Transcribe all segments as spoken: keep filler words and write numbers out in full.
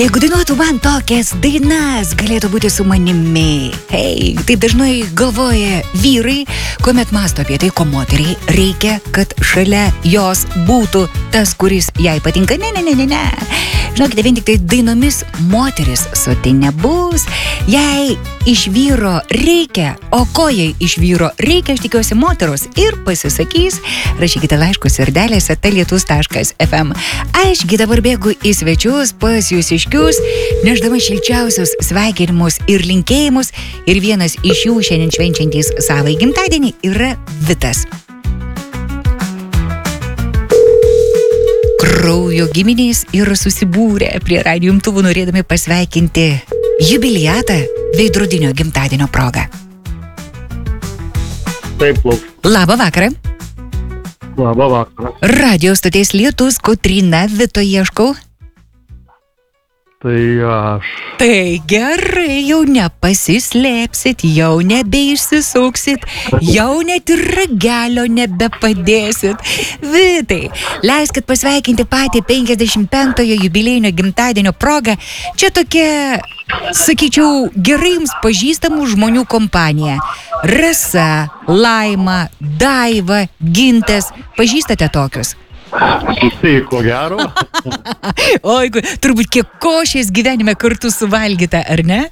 Jeigu dainuotų man tokias dainas, galėtų būti su manimi. Hei, taip dažnai galvoja vyrai, kuomet mąsto apie tai, ko moteriai reikia, kad šalia jos būtų tas, kuris jai patinka. Ne, ne, ne, ne, ne. Žinokite, vien tik tai dainomis moteris soti nebus. Jei iš vyro reikia, o ko jai iš vyro reikia, aš tikiuosi moteros ir pasisakys. Rašykite laiškus ir delėse talietus taškas ef em. Aš gi dabar bėgu į svečius pas jūs iškius, neždama šilčiausius sveikinimus ir linkėjimus. Ir vienas iš jų šiandien švenčiantys savai gimtadienį yra Vitas. Kraujo giminės yra susibūrę prie radijo imtuvų norėdami pasveikinti jubiliatą veidrodinio gimtadienio proga. Taip, lauk. Labą vakarą. Labą vakarą. Radio stoties Lietus, Kotryna, Vito ieškau. Tai aš. Tai gerai, jau nepasislėpsit, jau nebeišsisuksit, jau net ir ragelio nebepadėsit. Vitai, leiskit pasveikinti patį penkiasdešimt penktojo jubiliejinio gimtadienio progą. Čia tokia, sakyčiau, gerai jums pažįstamų žmonių kompanija. Rasa, Laima, Daiva, Gintas. Pažįstate tokius? Tai ko gero. Oi, turbūt kiek košės gyvenime kartu suvalgyta, ar ne?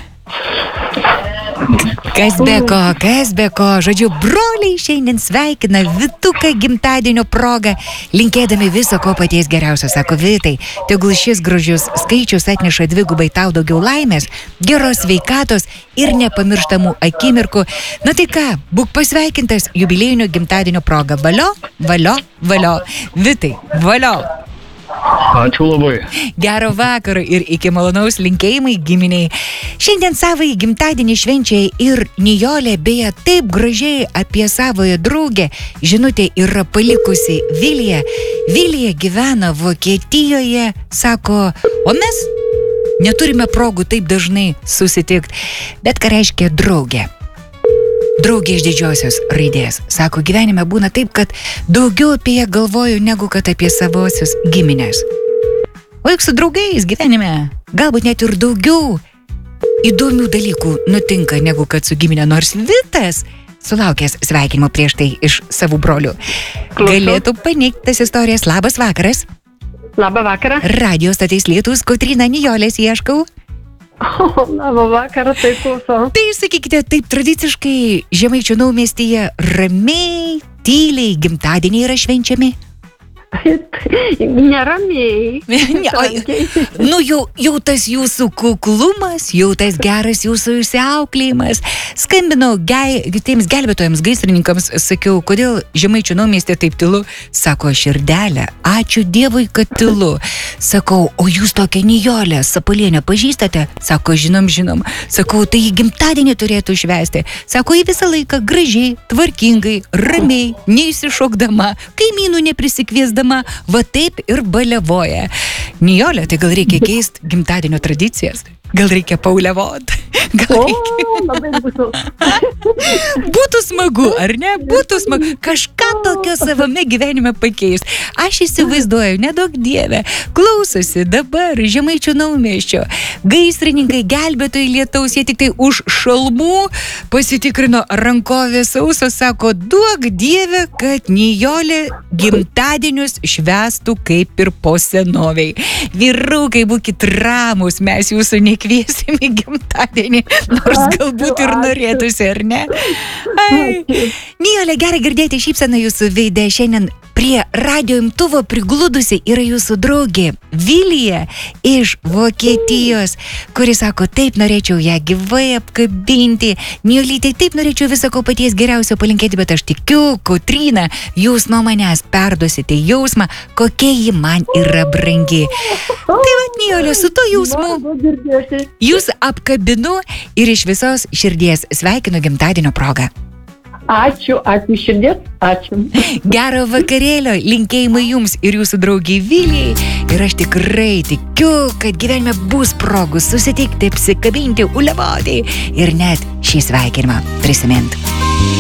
Kas be ko, kas be ko. Žodžiu, broliai šiandien sveikina Vituką gimtadienio progą, linkėdami viso ko paties geriausio. Sako Vitai, tegul šis gražius skaičius atneša dvigubai tau daugiau laimės, geros sveikatos ir nepamirštamų akimirkų. Na tai ką, būk pasveikintas jubiliejinio gimtadienio proga. Valio, valio, valio. Vitai, valio. Ačiū labai. Gero vakaro ir iki malonaus linkėjimai giminiai. Šiandien savai gimtadienį švenčia ir Nijolė, beje, taip gražiai apie savoją draugę žinutė yra palikusi Vilija. Vilija gyvena Vokietijoje, sako, o mes neturime progų taip dažnai susitikti. Bet ką reiškia draugė? Draugė iš didžiosios raidės. Sako, gyvenime būna taip, kad daugiau apie ją galvoju, negu kad apie savosius giminės. O juk su draugais gyvenime galbūt net ir daugiau įdomių dalykų nutinka, negu kad su giminė. Nors Vitas, sulaukęs sveikinimo prieš tai iš savų brolių, galėtų paneigti tas istorijas. Labas vakaras. Labą vakarą. Radio stoties Lietus, Kotryna, Nijolės ieškau. O, labą vakarą, tai klauso. Tai sakykite, taip tradiciškai Žemaičių naumiestyje ramiai, tyliai gimtadieniai yra švenčiami? Neramiai. Ne, o, nu jau, jau tas jūsų kuklumas, jau tas geras jūsų išsiauklėjimas. Skambinau gei, tiems gelbėtojams, gaisrininkams, sakiau, kodėl Žemaičių naumiestyje taip tylu. Sako, širdelė, ačiū Dievui, kad tylu. Sakau, o jūs tokią Nijolę Sapalienę pažįstate? Sako, žinom, žinom. Sakau, tai gimtadienį turėtų švęsti. Sako, į visą laiką gražiai, tvarkingai, ramiai, neįsišokdama, kaimynų neprisikviesdama. Va taip ir baliavoja. Nijolė, tai gal reikia keisti gimtadienio tradicijas? Gal reikia paulevot? Gal O, reikia... labai būtų. Būtų smagu, ar ne? Būtų smagu. Kažką tokio savame gyvenime pakeis. Aš įsivaizduoju, nedaug Dieve, klausosi dabar Žemaičių naumiesčio. Gaisrininkai, gelbėtojai lietaus, jie tik tai už šalmų pasitikrino rankovės sausos, sako, duok Dieve, kad Nijolė gimtadienius švęstų kaip ir po senoviai. Vyrukai, būkit ramus, mes jūsų nekviesim į gimtadienį, nors galbūt ir norėtųsi, ar ne? Ai. Nijolė, gerai girdėti šypseną jūsų veide. Šiandien prie radio imtuvo prigludusi yra jūsų draugė Vilija iš Vokietijos, kuri sako, taip norėčiau ją gyvai apkabinti. Nijolytė, taip norėčiau viso ko paties geriausio palinkėti, bet aš tikiu, Kotryna, jūs nuo manęs perduosite jausmą, kokia ji man yra brangi. Tai va, Nijolė, su to jausmu jūs apkabinu ir iš visos širdies sveikinu gimtadienio progą. Ačiū, ačiū širdies, ačiū. Gero vakarėlio, linkėjimai jums ir jūsų draugiai Vilijai. Ir aš tikrai tikiu, kad gyvenime bus progų susitikti, apsikabinti, uliavoti ir net šį sveikinimą prisimint.